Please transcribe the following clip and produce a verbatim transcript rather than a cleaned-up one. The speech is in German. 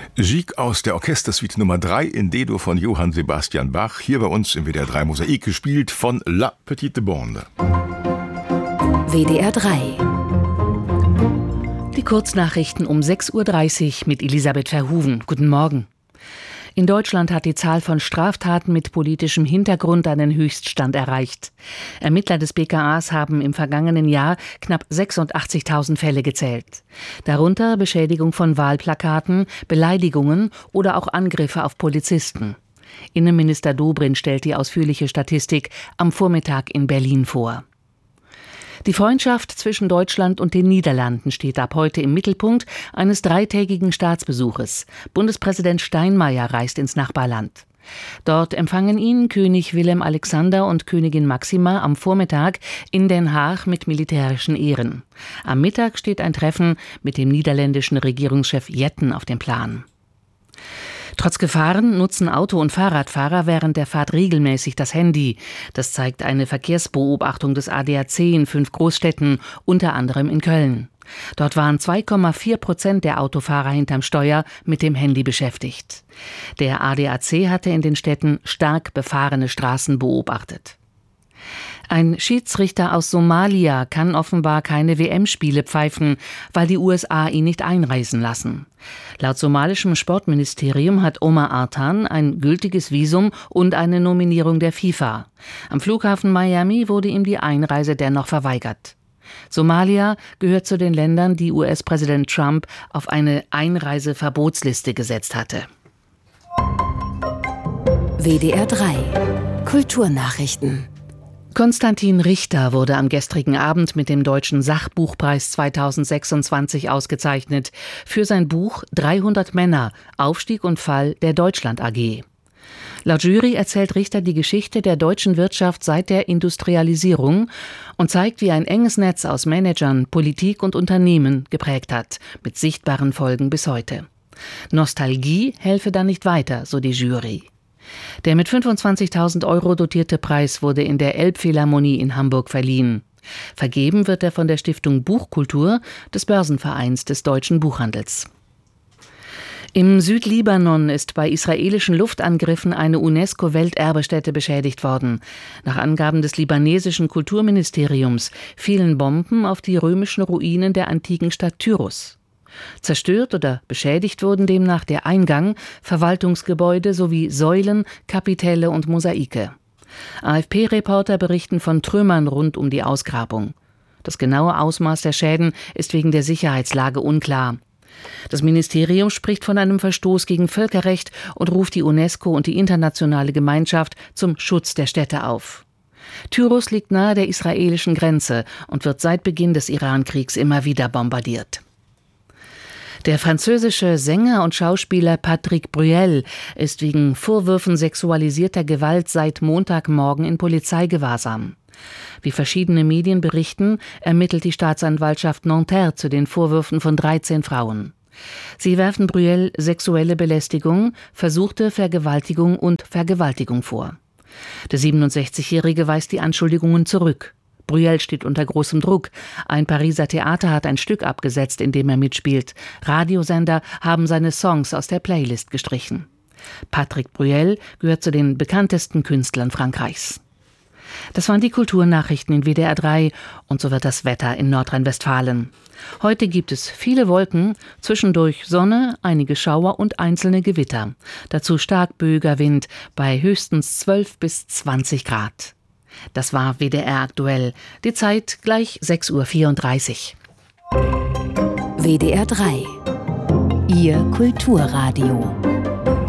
Gigue aus der Orchestersuite Nummer drei in D-Dur von Johann Sebastian Bach, hier bei uns im W D R drei Mosaik, gespielt von La Petite Bande. W D R drei. Die Kurznachrichten um sechs Uhr dreißig mit Elisabeth Verhoeven. Guten Morgen. In Deutschland hat die Zahl von Straftaten mit politischem Hintergrund einen Höchststand erreicht. Ermittler des B K As haben im vergangenen Jahr knapp sechsundachtzigtausend Fälle gezählt. Darunter Beschädigung von Wahlplakaten, Beleidigungen oder auch Angriffe auf Polizisten. Innenminister Dobrindt stellt die ausführliche Statistik am Vormittag in Berlin vor. Die Freundschaft zwischen Deutschland und den Niederlanden steht ab heute im Mittelpunkt eines dreitägigen Staatsbesuches. Bundespräsident Steinmeier reist ins Nachbarland. Dort empfangen ihn König Willem Alexander und Königin Máxima am Vormittag in Den Haag mit militärischen Ehren. Am Mittag steht ein Treffen mit dem niederländischen Regierungschef Jetten auf dem Plan. Trotz Gefahren nutzen Auto- und Fahrradfahrer während der Fahrt regelmäßig das Handy. Das zeigt eine Verkehrsbeobachtung des A D A C in fünf Großstädten, unter anderem in Köln. Dort waren zwei Komma vier Prozent der Autofahrer hinterm Steuer mit dem Handy beschäftigt. Der A D A C hatte in den Städten stark befahrene Straßen beobachtet. Ein Schiedsrichter aus Somalia kann offenbar keine W M-Spiele pfeifen, weil die U S A ihn nicht einreisen lassen. Laut somalischem Sportministerium hat Omar Artan ein gültiges Visum und eine Nominierung der FIFA. Am Flughafen Miami wurde ihm die Einreise dennoch verweigert. Somalia gehört zu den Ländern, die U S-Präsident Trump auf eine Einreiseverbotsliste gesetzt hatte. W D R drei. Kulturnachrichten. Konstantin Richter wurde am gestrigen Abend mit dem Deutschen Sachbuchpreis zweitausendsechsundzwanzig ausgezeichnet für sein Buch dreihundert Männer – Aufstieg und Fall der Deutschland A G. Laut Jury erzählt Richter die Geschichte der deutschen Wirtschaft seit der Industrialisierung und zeigt, wie ein enges Netz aus Managern, Politik und Unternehmen geprägt hat, mit sichtbaren Folgen bis heute. Nostalgie helfe dann nicht weiter, so die Jury. Der mit fünfundzwanzigtausend Euro dotierte Preis wurde in der Elbphilharmonie in Hamburg verliehen. Vergeben wird er von der Stiftung Buchkultur des Börsenvereins des deutschen Buchhandels. Im Südlibanon ist bei israelischen Luftangriffen eine UNESCO-Welterbestätte beschädigt worden. Nach Angaben des libanesischen Kulturministeriums fielen Bomben auf die römischen Ruinen der antiken Stadt Tyrus. Zerstört oder beschädigt wurden demnach der Eingang, Verwaltungsgebäude sowie Säulen, Kapitelle und Mosaike. AfP-Reporter berichten von Trümmern rund um die Ausgrabung. Das genaue Ausmaß der Schäden ist wegen der Sicherheitslage unklar. Das Ministerium spricht von einem Verstoß gegen Völkerrecht und ruft die UNESCO und die internationale Gemeinschaft zum Schutz der Städte auf. Tyrus liegt nahe der israelischen Grenze und wird seit Beginn des Irankriegs immer wieder bombardiert. Der französische Sänger und Schauspieler Patrick Bruel ist wegen Vorwürfen sexualisierter Gewalt seit Montagmorgen in Polizeigewahrsam. Wie verschiedene Medien berichten, ermittelt die Staatsanwaltschaft Nanterre zu den Vorwürfen von dreizehn Frauen. Sie werfen Bruel sexuelle Belästigung, versuchte Vergewaltigung und Vergewaltigung vor. Der siebenundsechzigjährige weist die Anschuldigungen zurück. Bruel steht unter großem Druck. Ein Pariser Theater hat ein Stück abgesetzt, in dem er mitspielt. Radiosender haben seine Songs aus der Playlist gestrichen. Patrick Bruel gehört zu den bekanntesten Künstlern Frankreichs. Das waren die Kulturnachrichten in W D R drei und so wird das Wetter in Nordrhein-Westfalen. Heute gibt es viele Wolken, zwischendurch Sonne, einige Schauer und einzelne Gewitter. Dazu stark böiger Wind bei höchstens zwölf bis zwanzig Grad. Das war W D R aktuell. Die Zeit gleich sechs Uhr vierunddreißig. W D R drei. Ihr Kulturradio.